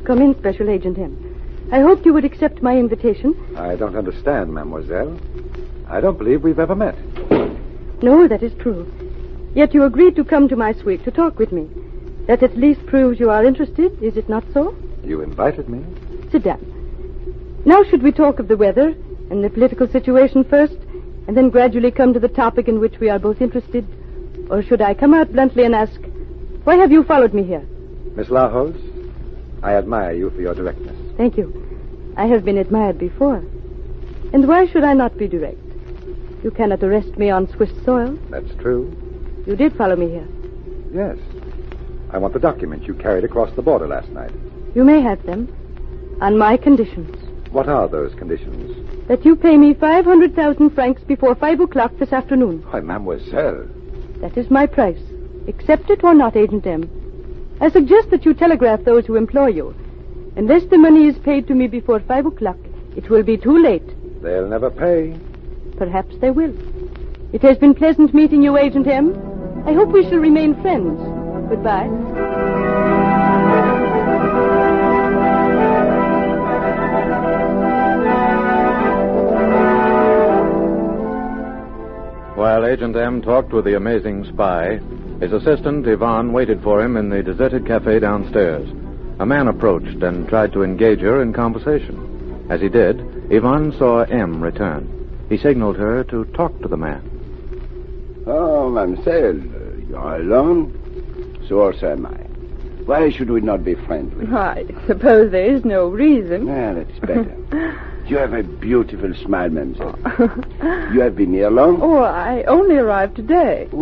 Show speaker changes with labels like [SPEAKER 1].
[SPEAKER 1] Come in, Special Agent M. I hoped you would accept my invitation.
[SPEAKER 2] I don't understand, mademoiselle. I don't believe we've ever met.
[SPEAKER 1] No, that is true. Yet you agreed to come to my suite to talk with me. That at least proves you are interested, is it not so?
[SPEAKER 2] You invited me?
[SPEAKER 1] Sit down. Now should we talk of the weather and the political situation first, and then gradually come to the topic in which we are both interested? Or should I come out bluntly and ask, why have you followed me here?
[SPEAKER 2] Miss Larholz, I admire you for your directness.
[SPEAKER 1] Thank you. I have been admired before. And why should I not be direct? You cannot arrest me on Swiss soil.
[SPEAKER 2] That's true.
[SPEAKER 1] You did follow me here.
[SPEAKER 2] Yes. I want the documents you carried across the border last night.
[SPEAKER 1] You may have them. On my conditions.
[SPEAKER 2] What are those conditions?
[SPEAKER 1] That you pay me 500,000 francs before 5 o'clock this afternoon.
[SPEAKER 2] Why, mademoiselle.
[SPEAKER 1] That is my price. Accept it or not, Agent M. I suggest that you telegraph those who employ you. Unless the money is paid to me before 5 o'clock, it will be too late.
[SPEAKER 2] They'll never pay.
[SPEAKER 1] Perhaps they will. It has been pleasant meeting you, Agent M. I hope we shall remain friends. Goodbye.
[SPEAKER 3] While Agent M talked with the amazing spy, his assistant, Yvonne, waited for him in the deserted cafe downstairs. A man approached and tried to engage her in conversation. As he did, Yvonne saw M return. He signaled her to talk to the man.
[SPEAKER 4] Oh, mademoiselle, you are alone? So also am I. Why should we not be friendly?
[SPEAKER 5] I suppose there is no reason.
[SPEAKER 4] That's better. You have a beautiful smile, mademoiselle. You have been here long?
[SPEAKER 5] Oh, I only arrived today.